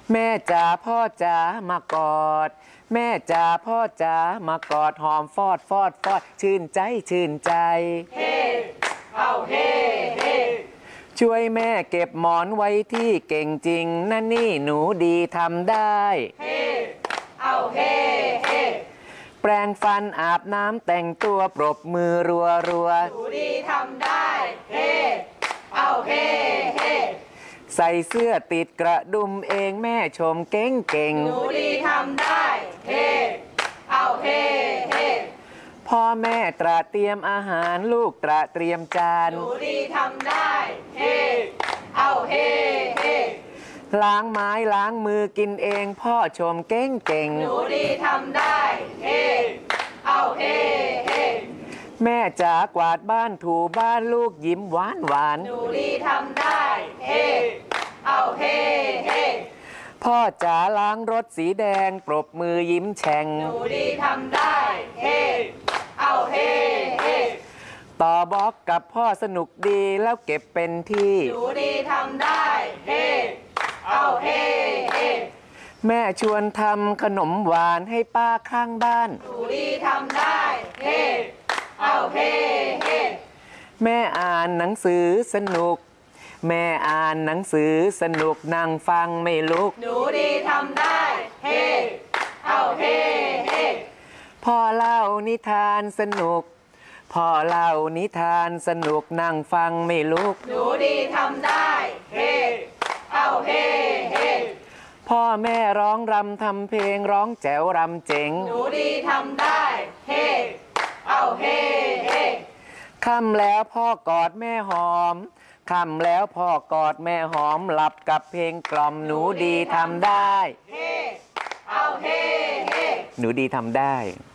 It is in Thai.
แม่จ๋าพ่อจ๋ามากอดแม่จ๋าพ่อจ๋ามากอดหอมฟอดฟอดฟอดชื่นใจชื่นใจเฮ้เอาเฮ้เฮ้ช่วยแม่เก็บหมอนไว้ที่เก่งจริงนะนี่หนูดีทำได้เฮ้เอาเฮ้เฮ้แปรงฟันอาบน้ำแต่งตัวปรบมือรัวรัวหนูดีทำได้เฮ้เอาเฮ้เฮ้ใส่เสื้อติดกระดุมเองแม่ชมเก่งเก่งหนูดีทำได้เฮ้เอาเฮ้เฮ้พ่อแม่ตระเตรียมอาหารลูกตระเตรียมจานหนูดีทำได้เฮ้เอาเฮ้เฮ้ล้างไม้ล้างมือกินเองพ่อชมเก่งเก่งหนูดีทำได้เฮ้เอาเฮ้เฮ้แม่จ๋ากวาดบ้านถูบ้านลูกยิ้มหวานหวานหนูดีทำได้เฮ้เอาเฮ้เฮ้พ่อจ๋าล้างรถสีแดงปรบมือยิ้มแฉ่งหนูดีทำได้เฮ้เอาเฮ้เฮ้ต่อบล็อกกับพ่อสนุกดีแล้วเก็บเป็นที่หนูดีทำได้เฮ้เอาเฮ้เฮ้แม่ชวนทำขนมหวานให้ป้าข้างบ้านหนูดีทำได้เฮ้เอาเฮ้เฮ้แม่อ่านหนังสือสนุกแม่อ่านหนังสือสนุกนั่งฟังไม่ลุกหนูดีทำได้เฮ้เอาเฮ้เฮ้พ่อเล่านิทานสนุกพ่อเล่านิทานสนุกนั่งฟังไม่ลุกหนูดีทำได้เฮ้เอาเฮ้เฮ้พ่อแม่ร้องรำทำเพลงร้องแจ๋วรำเจ๋งหนูดีทำได้เฮ้เอาเฮ้เฮ้ค่ำแล้วพ่อกอดแม่หอมค่ำแล้วพ่อกอดแม่หอมหลับกับเพลงกล่อมหนูดีทำได้เฮ้เอาเฮ้เฮ้หนูดีทำได้